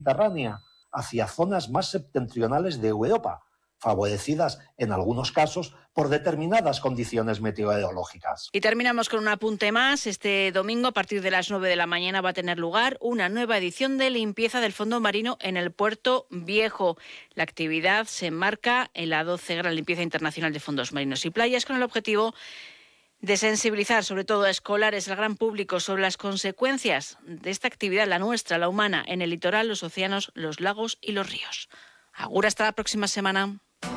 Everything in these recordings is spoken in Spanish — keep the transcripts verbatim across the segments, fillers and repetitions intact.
Mediterránea hacia zonas más septentrionales de Europa, favorecidas en algunos casos por determinadas condiciones meteorológicas. Y terminamos con un apunte más. Este domingo, a partir de las nueve de la mañana, va a tener lugar una nueva edición de limpieza del fondo marino en el Puerto Viejo. La actividad se enmarca en la doce Gran Limpieza Internacional de Fondos Marinos y Playas, con el objetivo de sensibilizar, sobre todo a escolares, al gran público, sobre las consecuencias de esta actividad, la nuestra, la humana, en el litoral, los océanos, los lagos y los ríos. Agur, hasta la próxima semana.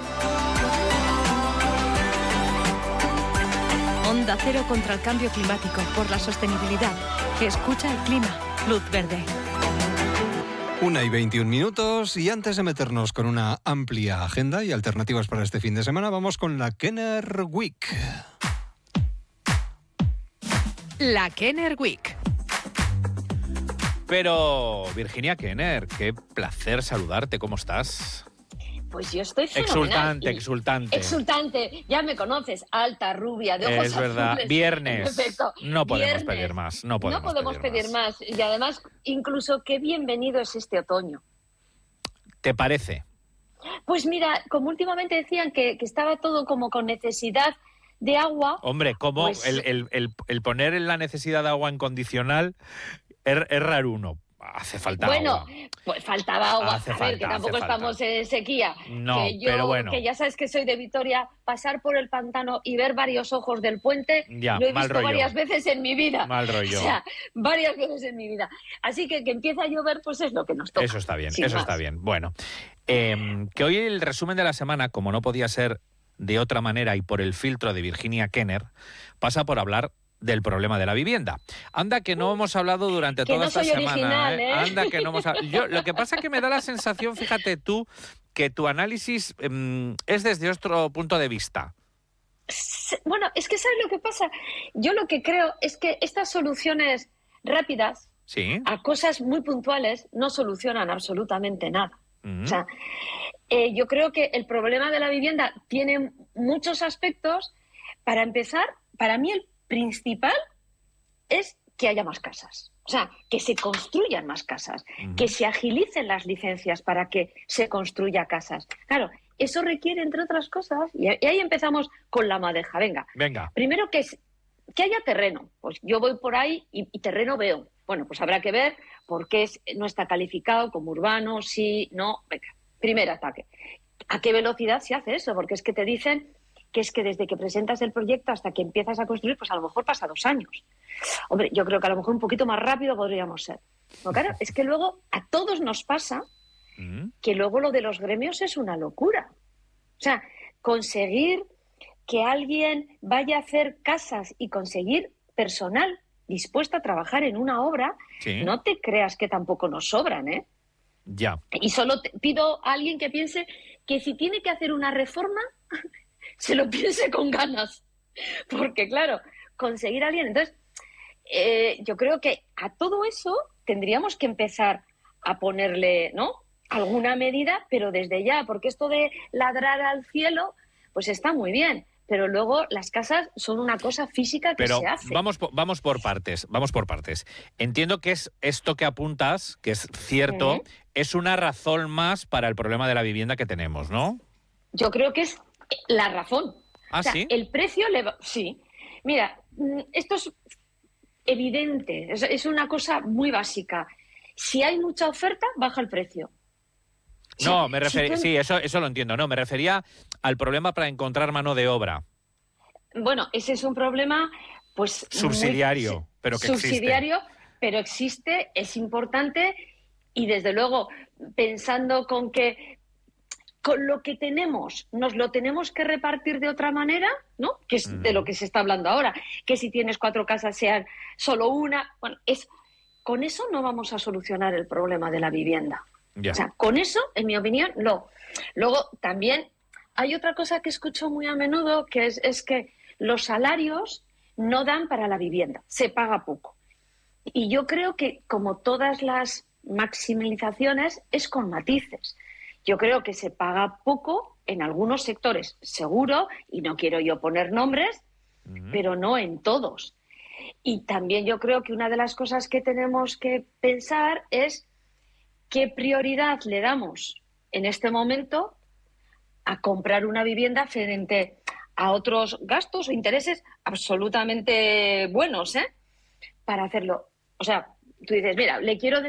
Onda Cero contra el cambio climático, por la sostenibilidad. Escucha el clima. Luz verde. Una y veintiún minutos, y antes de meternos con una amplia agenda y alternativas para este fin de semana, vamos con la Kenner Week. La Kenner Week. Pero, Virginia Kenner, qué placer saludarte, ¿cómo estás? Pues yo estoy fenomenal. Exultante, exultante. Exultante, ya me conoces, alta, rubia, de ojos Es verdad, azules. viernes. Perfecto. No podemos Viernes. pedir más, no podemos, no podemos pedir, pedir más. más. Y además, incluso qué bienvenido es este otoño. ¿Te parece? Pues mira, como últimamente decían que, que estaba todo como con necesidad de agua. Hombre, como pues... el, el, el, el poner la necesidad de agua en condicional es, es raruno. Hace falta bueno, agua. Bueno, pues faltaba agua. Hace a falta, ver, que tampoco hace estamos falta. en sequía. No, que yo, pero bueno. Que ya sabes que soy de Vitoria, pasar por el pantano y ver varios ojos del puente, ya, lo he mal visto rollo. varias veces en mi vida. Mal rollo. O sea, varias veces en mi vida. Así que que empieza a llover, pues es lo que nos toca. Eso está bien, sin eso más. está bien. Bueno, eh, que hoy el resumen de la semana, como no podía ser de otra manera y por el filtro de Virginia Kenner, pasa por hablar del problema de la vivienda. Anda que no hemos hablado durante que toda no esta soy semana. Original, ¿eh? Anda que no hemos hablado. Yo, lo que pasa es que me da la sensación, fíjate tú, que tu análisis eh, es desde otro punto de vista. Bueno, es que ¿sabes lo que pasa? Yo lo que creo es que estas soluciones rápidas ¿Sí? a cosas muy puntuales no solucionan absolutamente nada. Mm. O sea, eh, yo creo que el problema de la vivienda tiene muchos aspectos. Para empezar, para mí el principal es que haya más casas. O sea, que se construyan más casas, uh-huh. que se agilicen las licencias para que se construya casas. Claro, eso requiere, entre otras cosas, y ahí empezamos con la madeja. Venga, Venga. Primero que, es, que haya terreno. Pues yo voy por ahí y, y terreno veo. Bueno, pues habrá que ver por qué es, no está calificado como urbano, sí, no. Venga, primer ataque. ¿A qué velocidad se hace eso? Porque es que te dicen que es que desde que presentas el proyecto hasta que empiezas a construir, pues a lo mejor pasa dos años. Hombre, yo creo que a lo mejor un poquito más rápido podríamos ser. No, claro, es que luego a todos nos pasa que luego lo de los gremios es una locura. O sea, conseguir que alguien vaya a hacer casas y conseguir personal dispuesto a trabajar en una obra, sí. No te creas que tampoco nos sobran, ¿eh? Ya. Y solo te pido a alguien que piense que si tiene que hacer una reforma, se lo piense con ganas. Porque, claro, conseguir a alguien... Entonces, eh, yo creo que a todo eso tendríamos que empezar a ponerle, ¿no?, alguna medida, pero desde ya, porque esto de ladrar al cielo, pues está muy bien. Pero luego las casas son una cosa física que Pero se hace. Vamos, vamos por partes, vamos por partes. Entiendo que es esto que apuntas, que es cierto, uh-huh. es una razón más para el problema de la vivienda que tenemos, ¿no? Yo creo que es la razón. ¿Ah, o sea, sí? El precio le va... Sí. Mira, esto es evidente, es, es una cosa muy básica. Si hay mucha oferta, baja el precio. No, me refería, si tú... sí, eso, eso lo entiendo. No, me refería al problema para encontrar mano de obra. Bueno, ese es un problema, pues subsidiario, muy... pero que subsidiario, existe. pero existe, es importante y desde luego pensando con que con lo que tenemos nos lo tenemos que repartir de otra manera, ¿no? Que es mm. de lo que se está hablando ahora, que si tienes cuatro casas sean solo una, bueno, es con eso no vamos a solucionar el problema de la vivienda. Yeah. O sea, con eso, en mi opinión, no. Luego, también hay otra cosa que escucho muy a menudo, que es, es que los salarios no dan para la vivienda, se paga poco. Y yo creo que, como todas las maximizaciones, es con matices. Yo creo que se paga poco en algunos sectores, seguro, y no quiero yo poner nombres, uh-huh. pero no en todos. Y también yo creo que una de las cosas que tenemos que pensar es ¿qué prioridad le damos en este momento a comprar una vivienda frente a otros gastos o intereses absolutamente buenos, ¿eh? Para hacerlo. O sea, tú dices, mira, le quiero